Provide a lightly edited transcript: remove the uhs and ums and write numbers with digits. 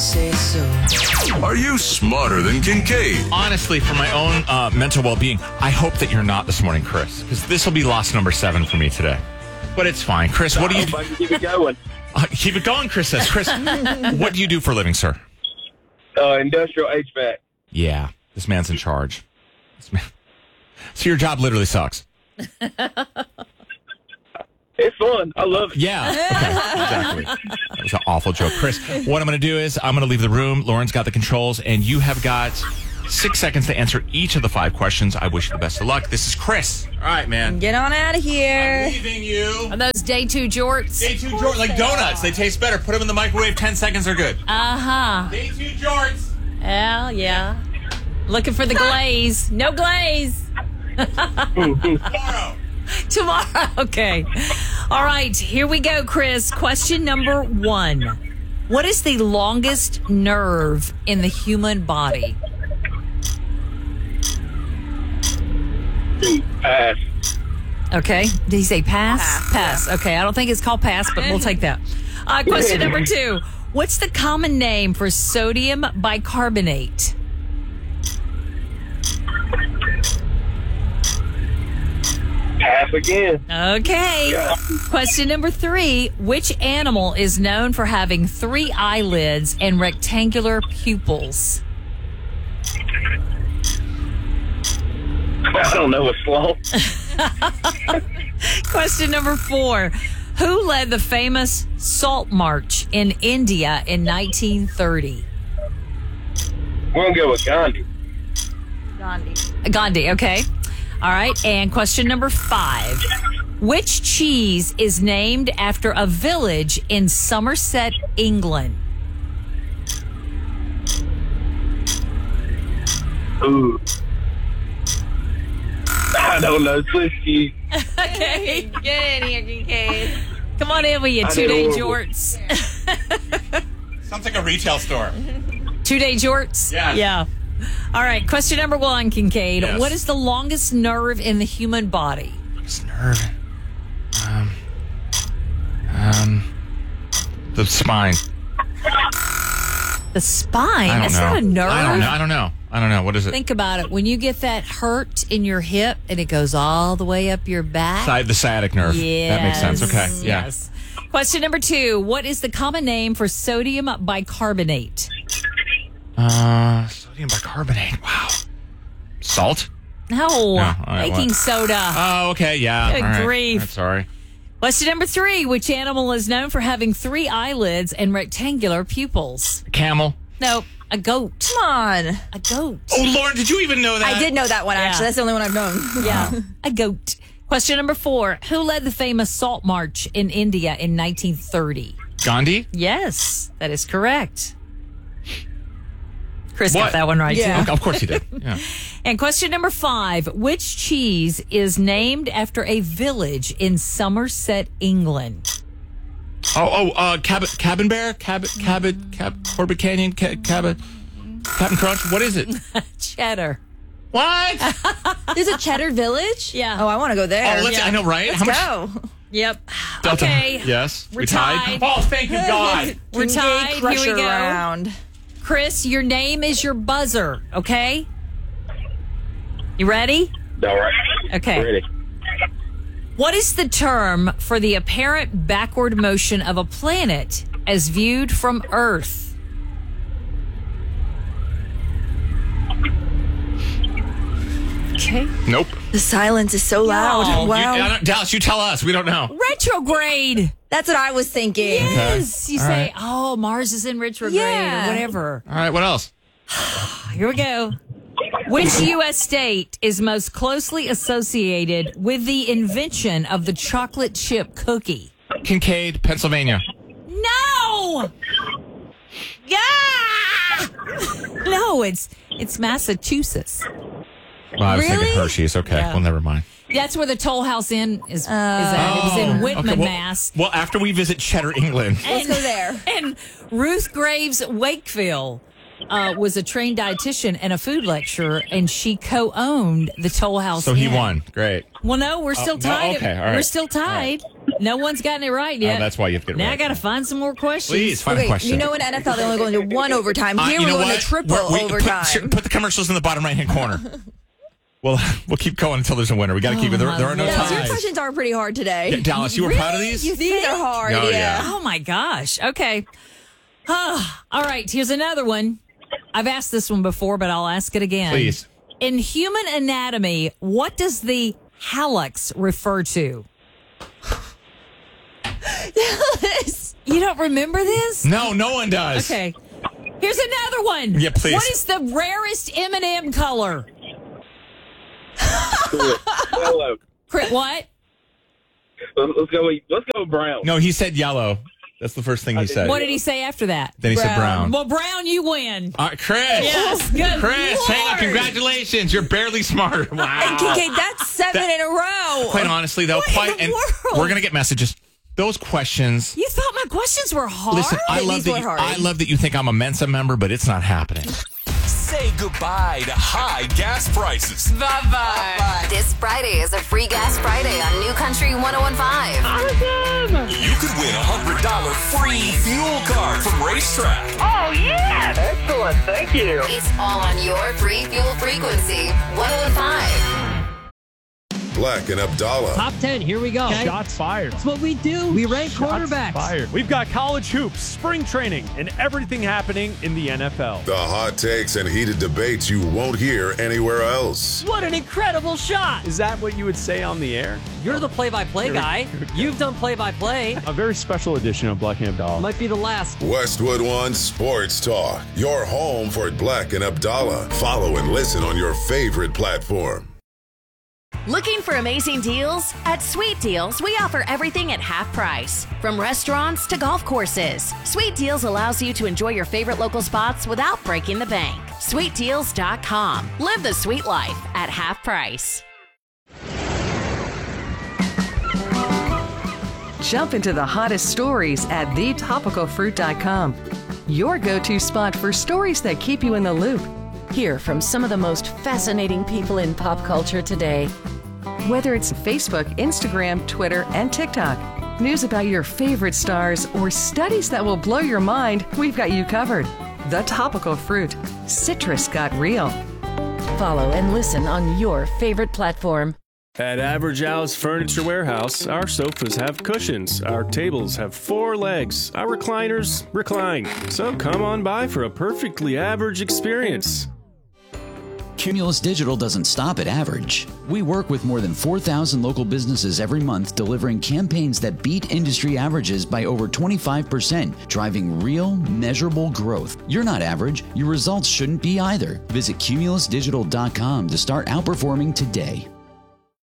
say so. Are you smarter than Kincaid? Honestly, for my own mental well-being, I hope that you're not this morning, Chris, because this will be loss number 7 for me today. But it's fine. Chris, what do you do? I can keep it going. Keep it going, Chris says. Chris, what do you do for a living, sir? Industrial HVAC. Yeah, this man's in charge. So your job literally sucks. It's fun. I love it. Yeah, okay, exactly. That was an awful joke. Chris, what I'm going to do is I'm going to leave the room. Lauren's got the controls, and you have got 6 seconds to answer each of the 5 questions. I wish you the best of luck. This is Chris. All right, man. Get on out of here. I'm leaving you. Are those day 2 jorts? Day 2 jorts, like donuts. They taste better. Put them in the microwave. 10 seconds are good. Uh-huh. Day 2 jorts. Well, yeah. Looking for the glaze. No glaze. Tomorrow. Okay. All right. Here we go, Chris. Question number 1. What is the longest nerve in the human body? Pass. Okay. Did he say pass? Pass. Okay. I don't think it's called pass, but we'll take that. Question number 2. What's the common name for sodium bicarbonate? Pass again. Okay. Question number 3. Which animal is known for having 3 eyelids and rectangular pupils? I don't know. It's slow. Question number 4. Who led the famous Salt March in India in 1930? We're going to go with Gandhi. Gandhi, okay. All right. And question number 5. Which cheese is named after a village in Somerset, England? Ooh. I don't know. Swiss cheese. Okay. Get in here, Kincaid. Come on in with you, 2-day jorts. Sounds like a retail store. 2-day jorts? Yeah. Yeah. All right. Question number 1, Kincaid. Yes. What is the longest nerve in the human body? It's nerve. The spine. The spine? I don't That's know. not a nerve. I don't know. What is it? Think about it. When you get that hurt in your hip and it goes all the way up your back. The sciatic nerve. Yes. That makes sense. Okay. Yeah. Yes. Question number 2. What is the common name for sodium bicarbonate? Sodium bicarbonate. Wow. Salt? No. All right, Baking what? soda. Oh, okay. Yeah. Good all right. grief. I'm sorry. Question number 3. Which animal is known for having 3 eyelids and rectangular pupils? Camel. Nope. A goat. Come on. A goat. Oh, Lauren, did you even know that? I did know that one, actually. Yeah. That's the only one I've known. Yeah. A goat. Question number 4. Who led the famous Salt March in India in 1930? Gandhi? Yes, that is correct. Chris What? got that one right, Yeah. too. Of course he did. Yeah. And question number 5. Which cheese is named after a village in Somerset, England? Cabin Bear? Corbett Canyon? Captain Crunch? What is it? Cheddar. What? There's a Cheddar Village? Yeah. Oh, I want to go there. I know, right? Let's go. Yep. Delta. Okay. Yes. We're We tied. Oh, thank you, God. We're tied. Here we Crusher go. round. Chris, your name is your buzzer, okay? You ready? All right. Okay. Ready. What is the term for the apparent backward motion of a planet as viewed from Earth? Okay. Nope. The silence is so loud. Oh, Wow. Dallas, you tell us. We don't know. Retrograde. That's what I was thinking. Yes. You All say, right. oh, Mars is in retrograde Yeah. or whatever. All right, what else? Here we go. Which U.S. state is most closely associated with the invention of the chocolate chip cookie? Kincaid, Pennsylvania. No! Yeah! No, it's Massachusetts. Well, I was thinking Really? Hershey's. Okay, Yeah. well, never mind. That's where the Toll House Inn is at. It was in Whitman, Okay, well, Mass. Well, after we visit Cheddar, England. Let's go there. And Ruth Graves Wakefield was a trained dietitian and a food lecturer, and she co-owned the Toll House So he Inn. won. Great. Well, no, we're still no, tied. okay, all right. We're still tied. No one's gotten it right yet. Oh, that's why you have to get it now right. I got to find some more questions. Please, find a Okay, question. you know in NFL they only go into one overtime. Here you we're know going what? to triple overtime. Put the commercials in the bottom right-hand corner. We'll keep going until there's a winner. We got to keep it. There are no Dallas, your ties. questions are pretty hard today. Yeah, Dallas, you were proud of these? These are hard, Oh, yeah. Oh my gosh. Okay. All right. Here's another one. I've asked this one before, but I'll ask it again. Please. In human anatomy, what does the hallux refer to? You don't remember this? No, no one does. Okay. Here's another one. Yeah, please. What is the rarest M&M color? Yellow. What? Let's go with brown. No, he said yellow. That's the first thing he said. What did he say after that? Then he said brown. Well, Brown, you win. All right, Chris. Yes, good Chris, hang on. Lord. Congratulations. You're barely smarter. And Wow. Kincaid, that's 7 in a row. Quite honestly, though, What in the world? we're going to get messages. Those questions. You thought my questions were hard? Listen, I These were hard. love that you think I'm a Mensa member, but it's not happening. Say goodbye to high gas prices. Bye-bye. This Friday is a free gas Friday on New Country 101.5. You could win a $100 free fuel card from Racetrack. Oh, yeah. Excellent. Thank you. It's all on your free fuel frequency, 101.5. Black and Abdallah. Top 10, here we go. Shots fired. That's what we do. We rank quarterbacks. Fired. We've got college hoops, spring training, and everything happening in the NFL. The hot takes and heated debates you won't hear anywhere else. What an incredible shot. Is that what you would say on the air? You're the play-by-play guy. You've done play-by-play. A very special edition of Black and Abdallah. Might be the last. Westwood One Sports Talk. Your home for Black and Abdallah. Follow and listen on your favorite platform. Looking for amazing deals? At Sweet Deals, we offer everything at half price. From restaurants to golf courses, Sweet Deals allows you to enjoy your favorite local spots without breaking the bank. SweetDeals.com. Live the sweet life at half price. Jump into the hottest stories at thetopicalfruit.com. Your go-to spot for stories that keep you in the loop. Hear from some of the most fascinating people in pop culture today. Whether it's Facebook, Instagram, Twitter, and TikTok, news about your favorite stars, or studies that will blow your mind, we've got you covered. The Topical Fruit. Citrus got real. Follow and listen on your favorite platform. At Average Al's Furniture Warehouse, our sofas have cushions, our tables have 4 legs, our recliners recline. So come on by for a perfectly average experience. Cumulus Digital doesn't stop at average. We work with more than 4,000 local businesses every month, delivering campaigns that beat industry averages by over 25%, driving real, measurable growth. You're not average. Your results shouldn't be either. Visit cumulusdigital.com to start outperforming today.